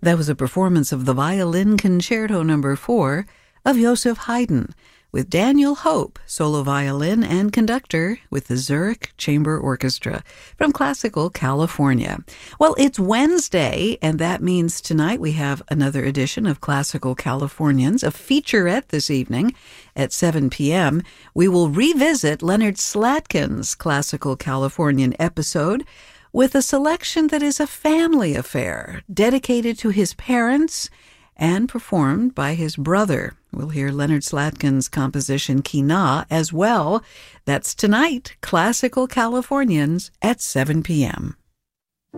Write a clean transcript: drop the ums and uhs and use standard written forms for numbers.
That was a performance of the Violin Concerto No. 4 of Joseph Haydn, with Daniel Hope, solo violin and conductor with the Zurich Chamber Orchestra from Classical California. Well, it's Wednesday, and that means tonight we have another edition of Classical Californians, a featurette this evening at 7 p.m. We will revisit Leonard Slatkin's Classical Californian episode with a selection that is a family affair, dedicated to his parents and performed by his brother. We'll hear Leonard Slatkin's composition Kina as well. That's tonight, Classical Californians at 7 p.m.